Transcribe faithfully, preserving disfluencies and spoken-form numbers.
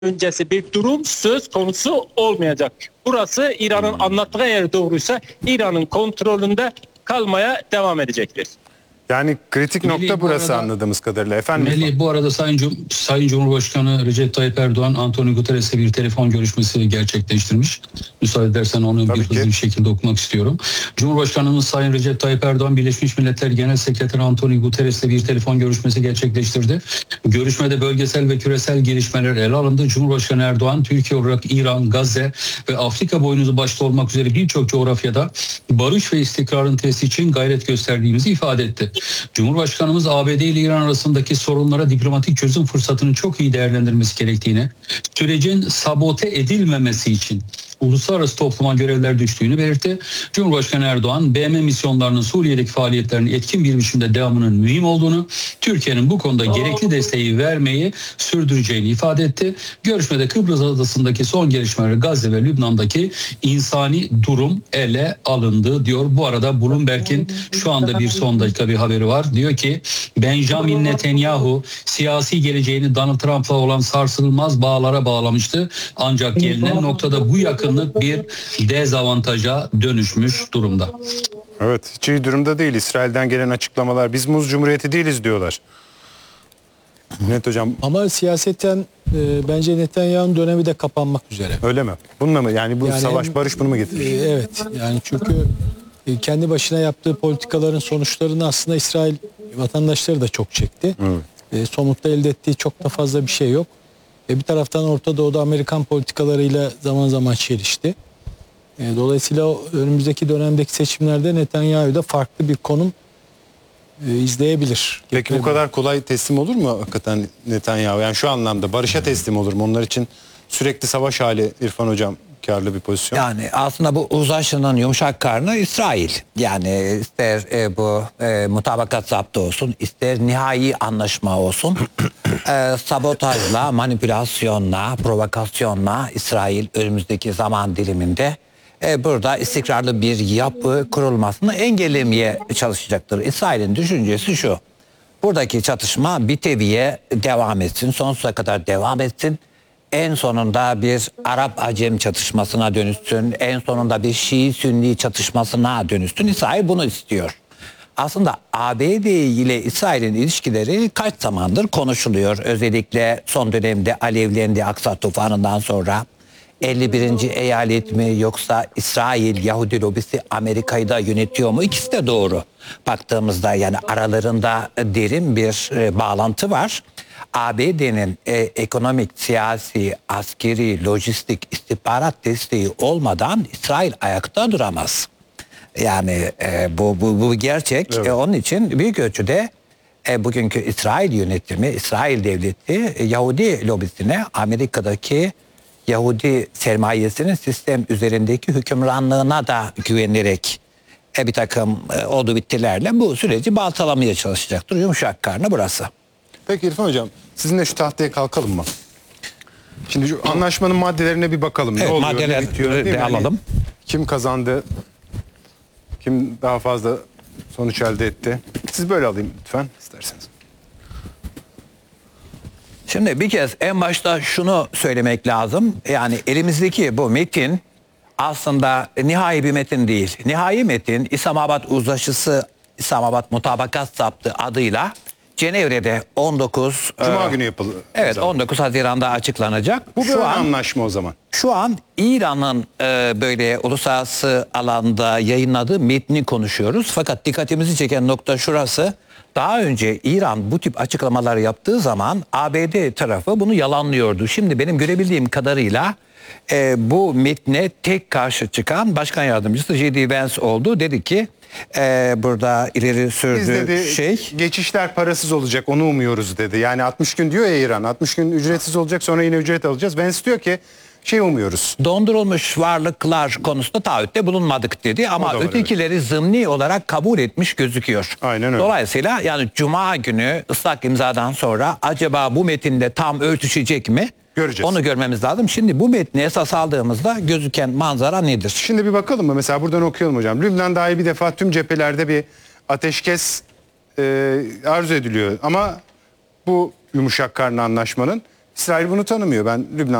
öncesi bir durum söz konusu olmayacak. Burası İran'ın anlattığı eğer doğruysa İran'ın kontrolünde kalmaya devam edecektir. Yani kritik nokta Melih, bu burası arada- anladığımız kadarıyla. Efendim. Melih, bu arada Sayın, Cum Sayın Cumhurbaşkanı Recep Tayyip Erdoğan, Antonio Guterres'le bir telefon görüşmesi gerçekleştirmiş. Müsaade edersen onu Tabii bir ki. hızlı bir şekilde okumak istiyorum. Cumhurbaşkanımız Sayın Recep Tayyip Erdoğan, Birleşmiş Milletler Genel Sekreteri Antonio Guterres'le bir telefon görüşmesi gerçekleştirdi. Görüşmede bölgesel ve küresel gelişmeler ele alındı. Cumhurbaşkanı Erdoğan, Türkiye olarak İran, Gazze ve Afrika boynuzu başta olmak üzere birçok coğrafyada barış ve istikrarın tesisi için gayret gösterdiğimizi ifade etti. Cumhurbaşkanımız A B D ile İran arasındaki sorunlara diplomatik çözüm fırsatını çok iyi değerlendirmesi gerektiğini, sürecin sabote edilmemesi için uluslararası topluma görevler düştüğünü belirtti. Cumhurbaşkanı Erdoğan, B M misyonlarının Suriye'deki faaliyetlerinin etkin bir biçimde devamının mühim olduğunu, Türkiye'nin bu konuda gerekli desteği vermeyi sürdüreceğini ifade etti. Görüşmede Kıbrıs Adası'ndaki son gelişmeler, Gazze ve Lübnan'daki insani durum ele alındı diyor. Bu arada Bloomberg'in şu anda bir son dakika bir haberi var. Diyor ki Benjamin Netanyahu siyasi geleceğini Donald Trump'la olan sarsılmaz bağlara bağlamıştı. Ancak gelinen noktada bu yakınlık bir dezavantaja dönüşmüş durumda. Evet, hiç iyi durumda değil. İsrail'den gelen açıklamalar, biz muz cumhuriyeti değiliz diyorlar. Net hocam, Ama siyaseten e, bence Netanyahu'nun dönemi de kapanmak üzere. öyle mi? Bununla mı? Yani bu Yani savaş hem- barış bunu mu E, getirir? evet, yani çünkü e, kendi başına yaptığı politikaların sonuçlarını aslında İsrail vatandaşları da çok çekti. Evet. E, somutta elde ettiği çok da fazla bir şey yok. E, bir taraftan Orta Doğu'da Amerikan politikalarıyla zaman zaman çelişti. E, dolayısıyla o önümüzdeki dönemdeki seçimlerde Netanyahu da farklı bir konum e, izleyebilir. Peki bu kadar kolay teslim olur mu hakikaten Netanyahu? Yani şu anlamda barışa teslim olur mu? Onlar için sürekli savaş hali İrfan hocam karlı bir pozisyon. Yani aslında bu uzlaşının yumuşak karnı İsrail. Yani ister e, bu e, mutabakat zaptı olsun, ister nihai anlaşma olsun. e, sabotajla, manipülasyonla, provokasyonla İsrail önümüzdeki zaman diliminde e, burada istikrarlı bir yapı kurulmasını engellemeye çalışacaktır. İsrail'in düşüncesi şu: buradaki çatışma bir teviye devam etsin, sonsuza kadar devam etsin. En sonunda bir Arap-Acem çatışmasına dönüşsün. En sonunda bir Şii-Sünni çatışmasına dönüşsün. İsrail bunu istiyor. Aslında A B D ile İsrail'in ilişkileri kaç zamandır konuşuluyor. Özellikle son dönemde alevlendi Aksa tufanından sonra. elli birinci eyalet mi yoksa İsrail Yahudi lobisi Amerika'yı da yönetiyor mu? İkisi de doğru. Baktığımızda yani aralarında derin bir e, bağlantı var. A B D'nin e, ekonomik, siyasi, askeri, lojistik, istihbarat desteği olmadan İsrail ayakta duramaz. Yani e, bu, bu, bu gerçek. Evet. E, onun için büyük ölçüde e, bugünkü İsrail yönetimi, İsrail devleti e, Yahudi lobisine, Amerika'daki Yahudi sermayesinin sistem üzerindeki hükümranlığına da güvenerek e, bir takım e, oldu bittilerle bu süreci baltalamaya çalışacaktır. Yumuşak karnı burası. Peki İrfan hocam, sizinle şu tahtaya kalkalım mı? Şimdi şu anlaşmanın maddelerine bir bakalım. Evet, ne oluyor, maddeler ne bitiyor, değil de mi? Hani alalım. kim kazandı? Kim daha fazla sonuç elde etti? Siz böyle alayım lütfen isterseniz. Şimdi bir kez en başta şunu söylemek lazım. Yani elimizdeki bu metin aslında nihai bir metin değil. Nihai metin İslamabad Uzlaşısı, İslamabad Mutabakat Zaptı adıyla Cenevre'de on dokuz Cuma e, günü yapıldı. Evet, on dokuz Haziran'da açıklanacak. Bu bir Şu ön an anlaşma o zaman. Şu an İran'ın e, böyle uluslararası alanda yayınladığı metni konuşuyoruz. Fakat dikkatimizi çeken nokta şurası. Daha önce İran bu tip açıklamalar yaptığı zaman A B D tarafı bunu yalanlıyordu. Şimdi benim görebildiğim kadarıyla e, bu metne tek karşı çıkan Başkan Yardımcısı J D Vance oldu. Dedi ki e, burada ileri Biz sürdüğü dedi şey... geçişler parasız olacak, onu umuyoruz dedi. Yani altmış gün diyor ya İran, altmış gün ücretsiz olacak, sonra yine ücret alacağız. Vance diyor ki şey umuyoruz. Dondurulmuş varlıklar konusunda taahhütte bulunmadık dedi ama O da var, ötekileri zımni olarak kabul etmiş gözüküyor. Aynen öyle. Dolayısıyla yani Cuma günü ıslak imzadan sonra acaba bu metinde tam örtüşecek mi? Göreceğiz. Onu görmemiz lazım. Şimdi bu metni esas aldığımızda gözüken manzara nedir? Şimdi bir bakalım mı? Mesela buradan okuyalım hocam. Lübnan dahi bir defa tüm cephelerde bir ateşkes e, arzu ediliyor. Ama bu yumuşak karnı anlaşmanın İsrail bunu tanımıyor. Ben Lübnan